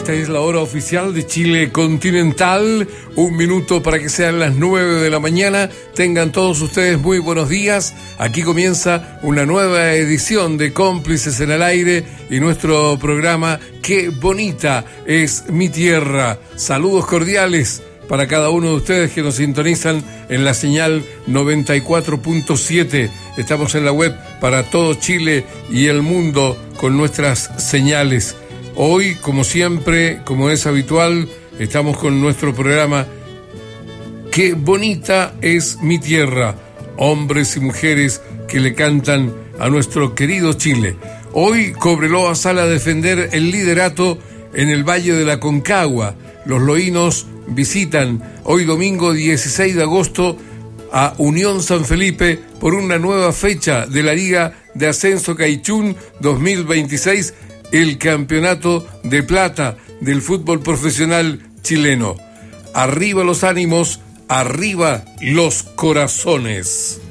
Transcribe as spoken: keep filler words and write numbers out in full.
Esta es la hora oficial de Chile continental. Un minuto para que sean las nueve de la mañana. Tengan todos ustedes muy buenos días. Aquí comienza una nueva edición de Cómplices en el Aire y nuestro programa Qué bonita es mi tierra. Saludos cordiales para cada uno de ustedes que nos sintonizan en la señal noventa y cuatro punto siete. Estamos en la web para todo Chile y el mundo con nuestras señales. Hoy, como siempre, como es habitual, estamos con nuestro programa Qué bonita es mi tierra. Hombres y mujeres que le cantan a nuestro querido Chile. Hoy Cobreloa sale a defender el liderato en el Valle de la Concagua. Los loínos visitan hoy domingo dieciséis de agosto a Unión San Felipe por una nueva fecha de la Liga de Ascenso Caichún dos mil veintiséis, el campeonato de plata del fútbol profesional chileno. Arriba los ánimos, arriba los corazones.